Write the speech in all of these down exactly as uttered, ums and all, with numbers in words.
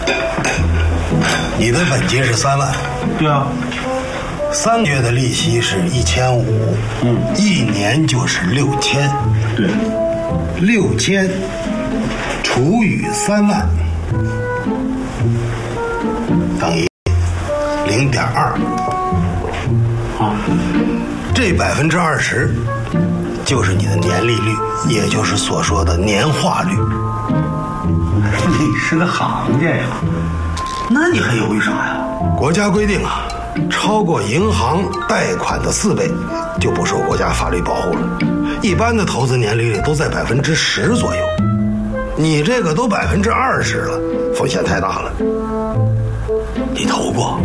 你的本金是三万， 对啊， 三个月的利息是一千五，嗯，一年就是六千， 对， 六千除以三万等于零点二， 啊， 这百分之二十就是你的年利率，也就是所说的年化率。 你是个行家呀，那你还犹豫啥呀？ 国家规定啊，超过银行贷款的四倍就不受国家法律保护了。一般的投资年利率都在百分之十左右，你这个都百分之二十了，风险太大了。你投过？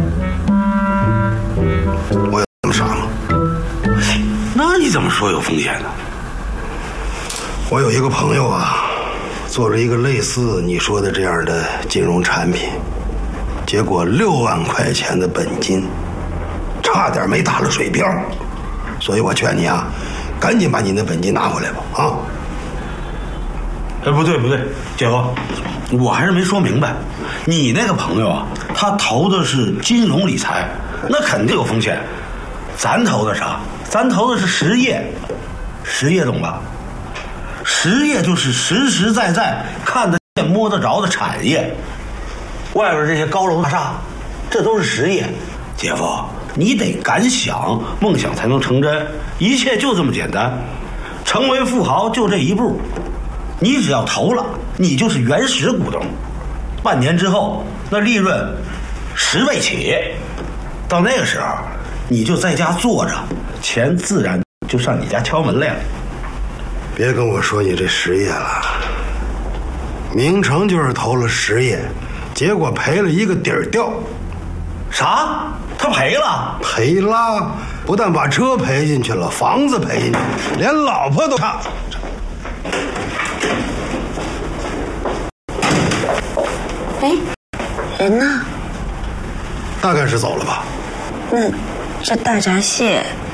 我有那么傻吗？ 那你怎么说有风险呢？ 我有一个朋友啊，做了一个类似你说的这样的金融产品，结果六万块钱的本金，差点没打了水漂。所以我劝你啊，赶紧把你的本金拿回来吧！啊！ 哎，不对不对，姐夫，我还是没说明白。你那个朋友啊，他投的是金融理财，那肯定有风险。咱投的啥？咱投的是实业，实业懂吧？实业就是实实在在看得见摸得着的产业，外边这些高楼大厦，这都是实业。姐夫，你得敢想，梦想才能成真，一切就这么简单。成为富豪就这一步，你只要投了，你就是原始股东。半年之后，那利润十倍起，到那个时候，你就在家坐着，钱自然就上你家敲门来了。 别跟我说你这实业了，明成就是投了实业，结果赔了一个底儿掉。 啥？他赔了？ 赔了，不但把车赔进去了，房子赔进去，连老婆都差。 哎，人呢？ 大概是走了吧。 那这大闸蟹